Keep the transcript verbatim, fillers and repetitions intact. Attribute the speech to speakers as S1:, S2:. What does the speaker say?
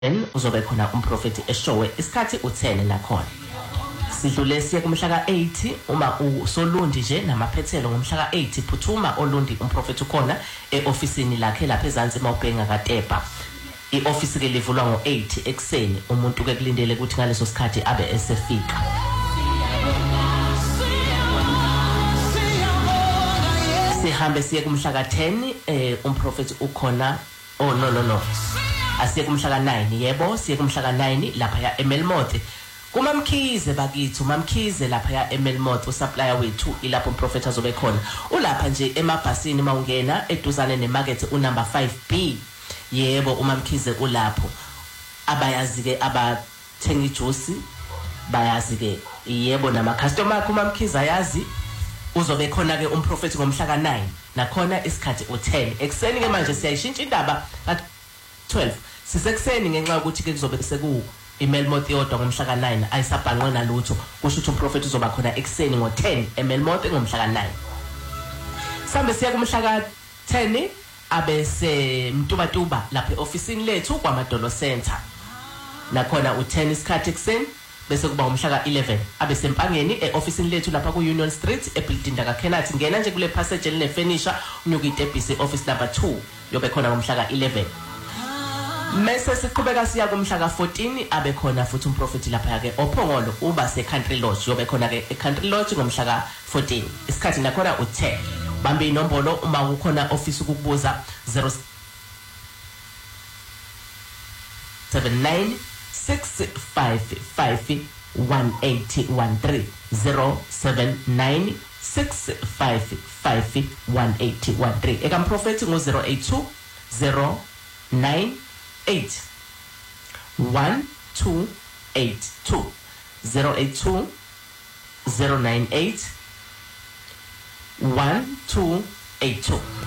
S1: then uzobe khona umprofeti eshowe isikhathi u-ten nakhona. Sidlule siye kumhla ka-eight uma uSolundi nje namaphethelo ngomhla ka-eight phuthuma Olundi umprofeti ukhona e-ofisini lakhe lapha eZansi mawubhenga kaTepa. I-ofisi ke livulwa ngo-eight ekseni umuntu ke kulindele ukuthi ngaleso sikhathi abe esefika. Sihambe siye kumhla ka-ten eh umprofeti ukhona. Oh no no no. Asiye kumhla ka-nine yebo siye kumhla ka-nine lapha ya eMelmote. Kumamkhize bakithi umamkhize lapha ya eMelmote usupplier wethu ilapho umprofeti azobe khona. Ulapha nje emabhasini mawungena eduzane nemarket unumber five B. Yebo umamkhize ulapho. Abayazi ke abathenga ijuice bayazi ke yebo nama customer kumamkhize ayazi. Uzobe khona ke umprofeti ngomhla ka-nine nakhona isikhathi u-ten ekseni ke manje siyayishintsha indaba ka-twelve sisekuseni ngenxa ukuthi ke kuzobe seku iMelmote yodwa ngomhla ka-nine ayisabhanqwe nalutho kusho ukuthi umprofeti uzoba khona ekseni ngo-ten eMelmote ngomhla ka-nine. Sambe siya kumhla ka-ten abese mtubatuba lapha e-ofisini lethu kwaMadolo Center nakhona u-ten isikhathi ekseni bese kuba umhla ka-eleven abese empangeni e-ofisini lethu lapha ku-Union Street ebuilding kaKenneth ngena nje kule passage eline furniture unyuka itebhisi office number two yobe khona ngomhla ka-eleven. Mese siqhubeka siya kumhla ka-fourteen abe khona futhi umprofeti lapha yake oPhongolo uba se-Country Lodge yobe khona ke e-Country Lodge ngomhla ka-fourteen isikhathi nakhona u-ten. Bambe inombolo uma kukhona office ukukubuza zero seven nine six five five one eight one three zero seven nine six five five one eight one three. Eka mprofeti ngo zero eight two zero nine eight one two eight two zero eight two zero nine eight one two eight two.